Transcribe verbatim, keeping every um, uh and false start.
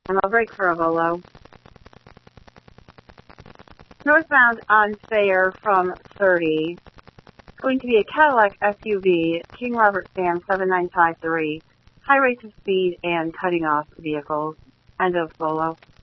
And I'll brake for a Volo. Northbound on Thayer from thirty. It's going to be a Cadillac S U V, King Robert Stam seven nine five three. High rates of speed and cutting off vehicles. End of Volo.